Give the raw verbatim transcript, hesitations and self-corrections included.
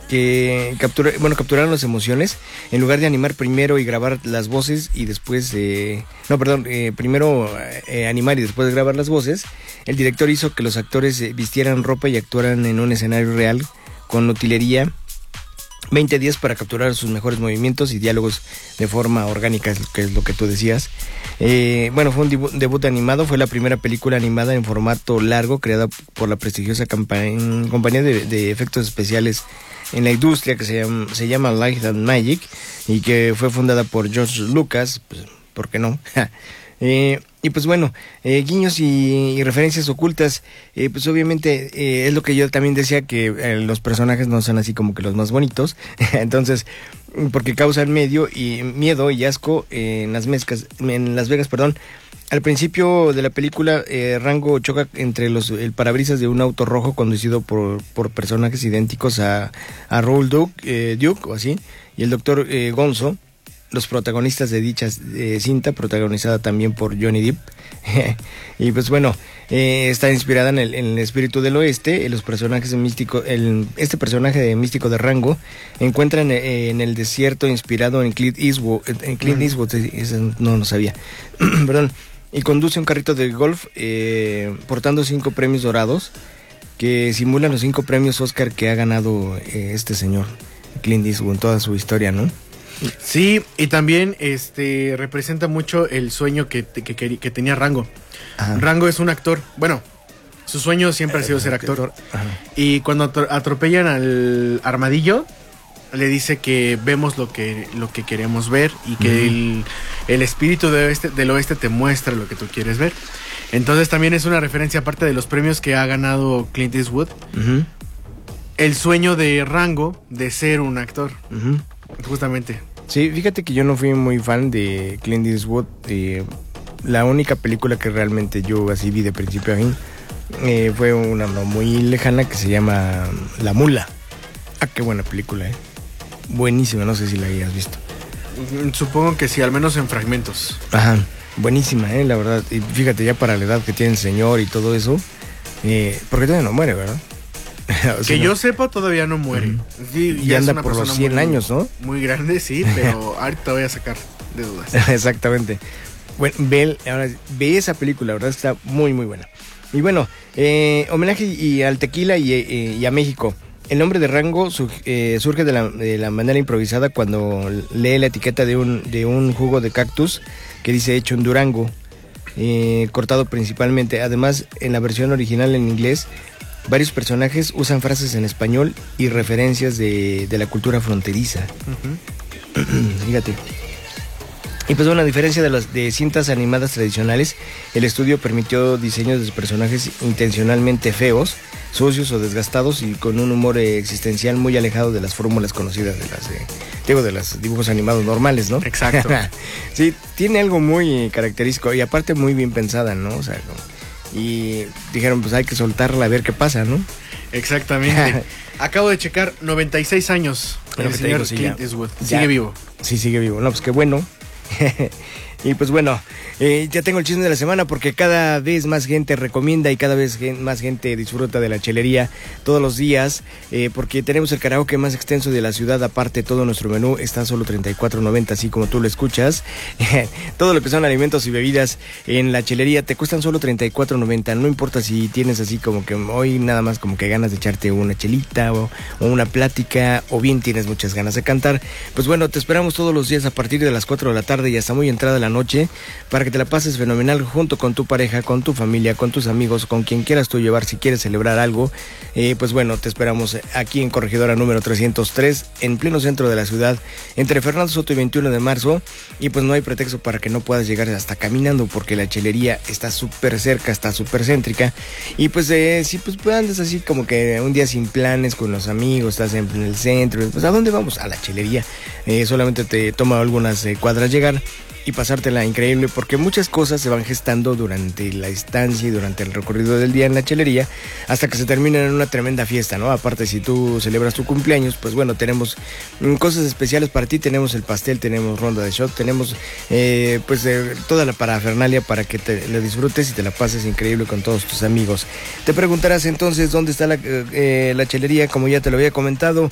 que captura, bueno, capturaron las emociones en lugar de animar primero y grabar las voces y después, eh, no, perdón, eh, primero eh, animar y después grabar las voces. El director hizo que los actores eh, vistieran ropa y actuaran en un escenario real con utilería veinte días para capturar sus mejores movimientos y diálogos de forma orgánica, que es lo que tú decías. Eh, bueno, fue un debu- debut animado, fue la primera película animada en formato largo creada por la prestigiosa campa- compañía de, de efectos especiales en la industria que se llama, se llama Light and Magic y que fue fundada por George Lucas, pues, ¿por qué no? eh, y pues bueno, eh, guiños y, y referencias ocultas, eh, pues obviamente eh, es lo que yo también decía, que eh, los personajes no son así como que los más bonitos, entonces, porque causan medio y miedo y asco eh, en las mezclas, en Las Vegas, perdón. Al principio de la película, eh, Rango choca entre los el parabrisas de un auto rojo conducido por, por personajes idénticos a, a Raoul Duke, eh, Duke o así, y el doctor eh, Gonzo, los protagonistas de dicha eh, cinta, protagonizada también por Johnny Depp. Y pues bueno, eh, está inspirada en el, en el espíritu del oeste. Los personajes místicos, el, este personaje de místico de Rango encuentran eh, en el desierto inspirado en Clint Eastwood, en Clint Eastwood, eso no lo sabía, perdón, y conduce un carrito de golf eh, portando cinco premios dorados que simulan los cinco premios Oscar que ha ganado eh, este señor Clint Eastwood en toda su historia, ¿no? Sí, y también este representa mucho el sueño que, que, que, que tenía Rango. Ajá. Rango es un actor, bueno, su sueño siempre ha sido ser actor. Ajá. Y cuando atropellan al armadillo, le dice que vemos lo que, lo que queremos ver y que uh-huh. el, el espíritu de oeste, del oeste te muestra lo que tú quieres ver. Entonces también es una referencia, aparte de los premios que ha ganado Clint Eastwood, uh-huh. el sueño de Rango de ser un actor, uh-huh. justamente. Sí, fíjate que yo no fui muy fan de Clint Eastwood. Eh, la única película que realmente yo así vi de principio a fin eh, fue una no, muy lejana que se llama La Mula. Ah, qué buena película, eh. Buenísima, no sé si la hayas visto. Supongo que sí, al menos en fragmentos. Ajá, buenísima, eh, la verdad. Y fíjate, ya para la edad que tiene el señor y todo eso, eh, porque todavía no muere, ¿verdad? O sea, que no. Yo sepa, todavía no muere. Uh-huh. Sí, y anda por los cien muy, años, ¿no? Muy grande, sí, pero ahorita voy a sacar de dudas. Exactamente. Bueno, ve, ahora, ve esa película, la verdad está muy, muy buena. Y bueno, eh, homenaje y al tequila y, eh, y a México. El nombre de Rango su, eh, surge de la, de la manera improvisada cuando lee la etiqueta de un, de un jugo de cactus que dice hecho en Durango, eh, cortado principalmente. Además, en la versión original en inglés, varios personajes usan frases en español y referencias de, de la cultura fronteriza. Uh-huh. Fíjate. Y pues bueno, a diferencia de las de cintas animadas tradicionales, el estudio permitió diseños de personajes intencionalmente feos, sucios o desgastados y con un humor existencial muy alejado de las fórmulas conocidas de las de, digo, de los dibujos animados normales, ¿no? Exacto. Sí, tiene algo muy característico y aparte muy bien pensada, ¿no? O sea, ¿no? Y dijeron, pues hay que soltarla a ver qué pasa, ¿no? Exactamente. Acabo de checar, noventa y seis años. Bueno, el señor sí, Clint ya, Eastwood. Ya. Sigue vivo. Sí, sigue vivo. No, pues qué bueno. Y pues bueno, eh, ya tengo el chisme de la semana porque cada vez más gente recomienda y cada vez gen- más gente disfruta de la chelería todos los días, eh, porque tenemos el karaoke más extenso de la ciudad. Aparte, todo nuestro menú está a solo treinta y cuatro noventa, así como tú lo escuchas. Todo lo que son alimentos y bebidas en la chelería te cuestan solo treinta y cuatro noventa. No importa si tienes así como que hoy nada más como que ganas de echarte una chelita o, o una plática, o bien tienes muchas ganas de cantar. Pues bueno, te esperamos todos los días a partir de las cuatro de la tarde y hasta muy entrada la noche para que te la pases fenomenal junto con tu pareja, con tu familia, con tus amigos, con quien quieras tú llevar si quieres celebrar algo. Eh, pues bueno, te esperamos aquí en Corregidora número trescientos tres, en pleno centro de la ciudad, entre Fernando Soto y veintiuno de marzo. Y pues no hay pretexto para que no puedas llegar hasta caminando, porque la chelería está súper cerca, está súper céntrica. Y pues eh, si pues, pues andas así como que un día sin planes con los amigos, estás en, en el centro, pues ¿a dónde vamos? A la chelería. Eh, solamente te toma algunas eh, cuadras llegar y pasártela increíble, porque muchas cosas se van gestando durante la estancia y durante el recorrido del día en la chelería hasta que se termina en una tremenda fiesta, ¿no? Aparte, si tú celebras tu cumpleaños, pues bueno, tenemos mm, cosas especiales para ti. Tenemos el pastel, tenemos ronda de shot, tenemos eh, pues eh, toda la parafernalia para que te la disfrutes y te la pases increíble con todos tus amigos. Te preguntarás entonces dónde está la, eh, la chelería. Como ya te lo había comentado,